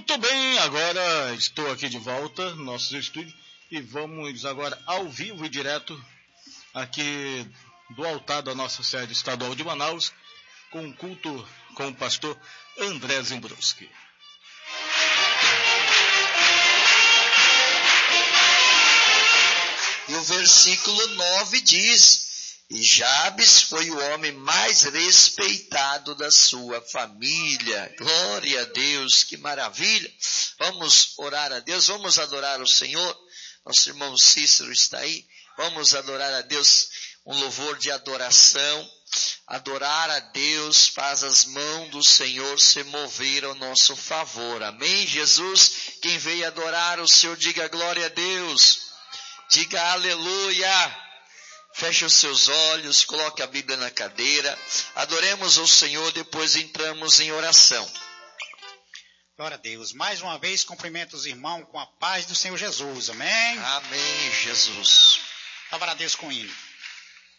Muito bem, agora estou aqui de volta no nosso estúdio e vamos agora ao vivo e direto aqui do altar da nossa sede estadual de Manaus com o culto com o pastor André Zimbruski. E o versículo 9 diz: e Jabes foi o homem mais respeitado da sua família. Glória a Deus, que maravilha. Vamos orar a Deus, vamos adorar o Senhor. Nosso irmão Cícero está aí. Vamos adorar a Deus, um louvor de adoração. Adorar a Deus faz as mãos do Senhor se mover ao nosso favor. Amém, Jesus? Quem veio adorar o Senhor, diga glória a Deus. Diga aleluia. Feche os seus olhos, coloque a Bíblia na cadeira. Adoremos o Senhor, depois entramos em oração. Glória a Deus. Mais uma vez, cumprimento os irmãos com a paz do Senhor Jesus. Amém? Amém, Jesus. Louvar a Deus com o hino.